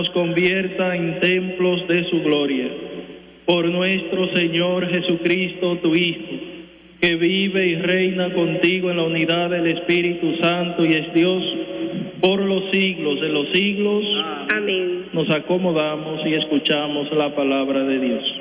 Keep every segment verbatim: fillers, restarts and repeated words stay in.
nos convierta en templos de su gloria. Por nuestro Señor Jesucristo, tu Hijo, que vive y reina contigo en la unidad del Espíritu Santo y es Dios por los siglos de los siglos. Amén. Nos acomodamos y escuchamos la palabra de Dios.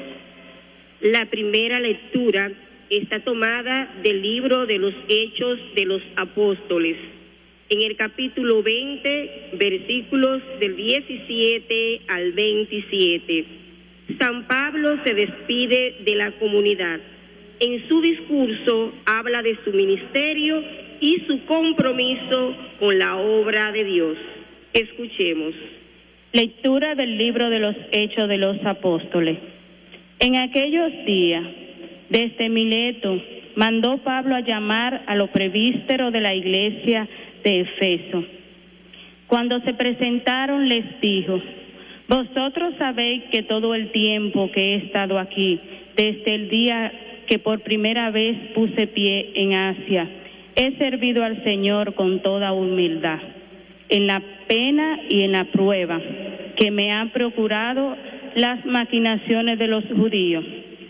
La primera lectura está tomada del libro de los Hechos de los Apóstoles, en el capítulo veinte, versículos del diecisiete al veintisiete. San Pablo se despide de la comunidad. En su discurso habla de su ministerio y su compromiso con la obra de Dios. Escuchemos. Lectura del libro de los Hechos de los Apóstoles. En aquellos días, desde Mileto, mandó Pablo a llamar a los presbíteros de la iglesia de Efeso. Cuando se presentaron, les dijo: vosotros sabéis que todo el tiempo que he estado aquí, desde el día que por primera vez puse pie en Asia, he servido al Señor con toda humildad, en la pena y en la prueba que me han procurado las maquinaciones de los judíos.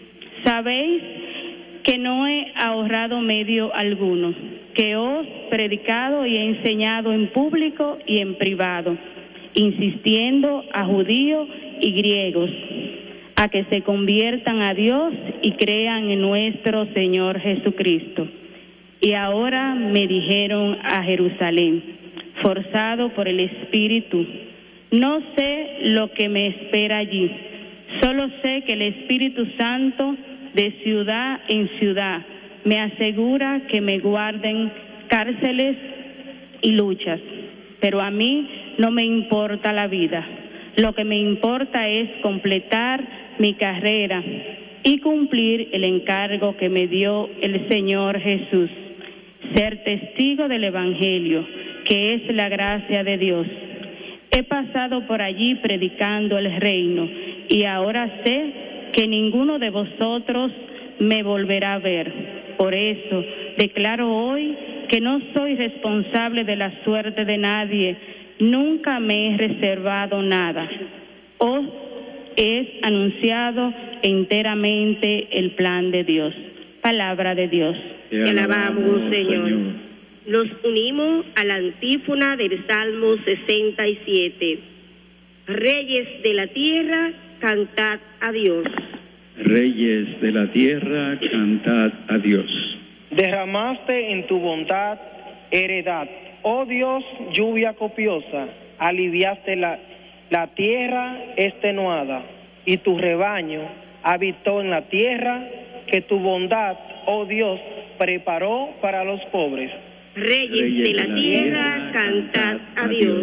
Sabéis que no he ahorrado medio alguno, que os he predicado y he enseñado en público y en privado, insistiendo a judíos y griegos a que se conviertan a Dios y crean en nuestro Señor Jesucristo. Y ahora me dijeron a Jerusalén, forzado por el Espíritu. No sé lo que me espera allí, solo sé que el Espíritu Santo de ciudad en ciudad me asegura que me guarden cárceles y luchas, pero a mí no me importa la vida. Lo que me importa es completar mi carrera y cumplir el encargo que me dio el Señor Jesús, ser testigo del Evangelio, que es la gracia de Dios. He pasado por allí predicando el reino y ahora sé que ninguno de vosotros me volverá a ver. Por eso declaro hoy que no soy responsable de la suerte de nadie. Nunca me he reservado nada. Os he anunciado enteramente el plan de Dios. Palabra de Dios. Te alabamos, Señor. Señor. Nos unimos a la antífona del Salmo sesenta y siete. Reyes de la tierra, cantad a Dios. Reyes de la tierra, cantad a Dios. Derramaste en tu bondad heredad, oh Dios, lluvia copiosa, aliviaste la, la tierra extenuada, y tu rebaño habitó en la tierra que tu bondad, oh Dios, preparó para los pobres. Reyes, Reyes de la, de la tierra, tierra, cantad a Dios.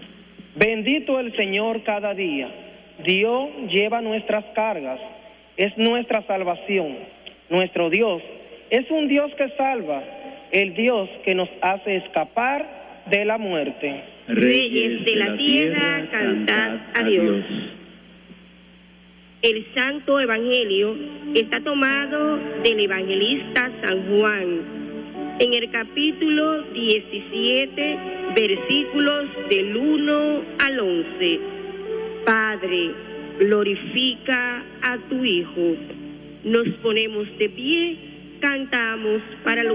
Bendito el Señor cada día. Dios lleva nuestras cargas, es nuestra salvación. Nuestro Dios es un Dios que salva, el Dios que nos hace escapar de la muerte. Reyes de la tierra, cantad a Dios. El Santo Evangelio está tomado del evangelista San Juan, en el capítulo diecisiete, versículos del uno al once. Padre, glorifica a tu Hijo. Nos ponemos de pie, cantamos para los